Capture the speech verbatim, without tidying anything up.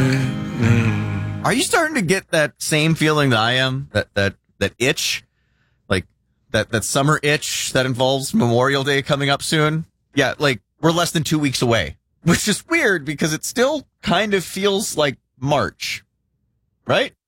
Are you starting to get that same feeling that I am? That that that itch, like that that summer itch that involves Memorial Day coming up soon. Yeah, like we're less than two weeks away, which is weird because it still kind of feels like March, right?